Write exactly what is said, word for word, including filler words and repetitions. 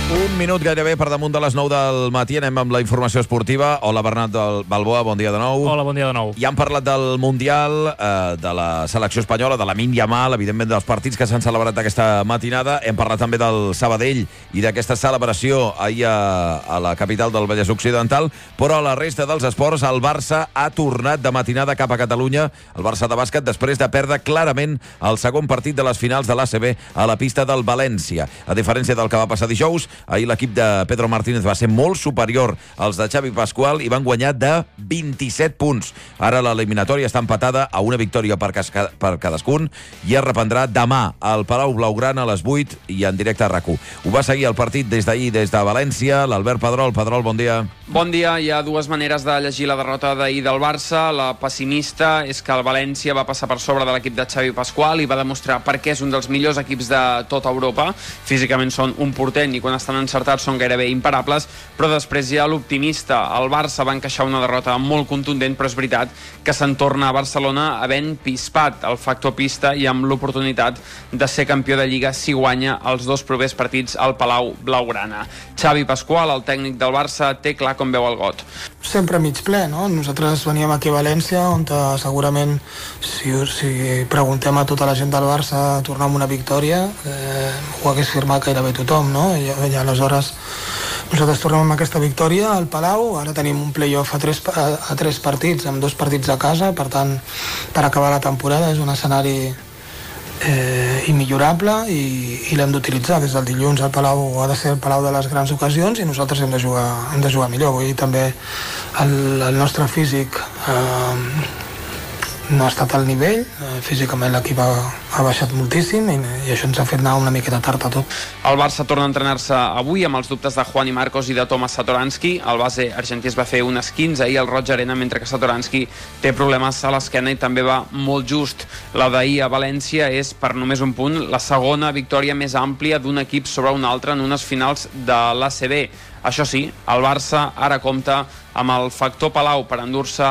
Un minut gairebé per damunt de les nou del matí. Anem amb la informació esportiva. Hola, Bernat del Balboa, bon dia de nou. Hola, bon dia de nou. Ja hem parlat del Mundial, eh, de la selecció espanyola, de la Lamine Yamal, evidentment dels partits que s'han celebrat aquesta matinada. Hem parlat també del Sabadell i d'aquesta celebració ahir a, a la capital del Vallès Occidental, però a la resta dels esports el Barça ha tornat de matinada cap a Catalunya, el Barça de bàsquet, després de perdre clarament el segon partit de les finals de l'A C B a la pista del València. A diferència del que va passar dijous, ahir l'equip de Pedro Martínez va ser molt superior als de Xavi Pascual i van guanyar de vint-i-set punts. Ara l'eliminatòria està empatada a una victòria per, casca, per cadascun i es reprendrà demà al Palau Blaugrana a les vuit i en directe a RAC u. Ho va seguir el partit des d'ahir, des de València, l'Albert Pedrol. Pedrol, bon dia. Bon dia. Hi ha dues maneres de llegir la derrota d'ahir del Barça. La pessimista és que el València va passar per sobre de l'equip de Xavi Pascual i va demostrar per què és un dels millors equips de tota Europa. Físicament són un portent i quan estan encertats són gairebé imparables, però després hi ha l'optimista. El Barça va encaixar una derrota molt contundent, però és veritat que se'n torna a Barcelona havent pispat el factor pista i amb l'oportunitat de ser campió de Lliga si guanya els dos propers partits al Palau Blaugrana. Xavi Pascual, el tècnic del Barça, té clar com veu el got. Sempre mig ple, no? Nosaltres veníem aquí a València, on segurament, si, si preguntem a tota la gent del Barça tornar amb una victòria, eh, ho hagués firmat gairebé tothom, no? I, i aleshores nosaltres tornem amb aquesta victòria al Palau. Ara tenim un play-off a tres, a, a tres partits, amb dos partits a casa, per tant, per acabar la temporada és un escenari eh, immillorable i, i l'hem d'utilitzar. Des del dilluns al Palau ha de ser el Palau de les grans ocasions i nosaltres hem de jugar, hem de jugar millor. Avui també el, el nostre físic eh, no ha estat al nivell, eh, físicament l'equip ha, ha baixat moltíssim i, i això ens ha fet anar una miqueta tard a tot. El Barça torna a entrenar-se avui amb els dubtes de Juan i Marcos i de Tomas Satoranski. El base argentí es va fer un esquinç ahir al Roig Arena, mentre que Satoranski té problemes a l'esquena i també va molt just. La d'ahir a València és, per només un punt, la segona victòria més àmplia d'un equip sobre un altre en unes finals de l'A C B. Això sí, el Barça ara compta amb el factor Palau per endur-se